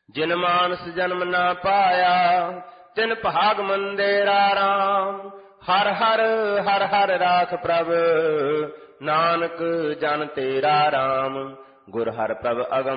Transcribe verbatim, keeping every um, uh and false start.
ਜਿਨ ਮਾਨਸ ਜਨਮ ਨਾ ਪਾਇਆ, ਤਿਨ ਭਾਗ ਮੰਦਿਰਾ ਰਾਮ। ਹਰ ਹਰ ਹਰ ਹਰ ਰਾਖ ਪ੍ਰਭ, ਨਾਨਕ ਜਨ ਤੇਰਾ ਰਾਮ। ਗੁਰ ਹਰਿ ਪ੍ਰਭ ਅਗਮ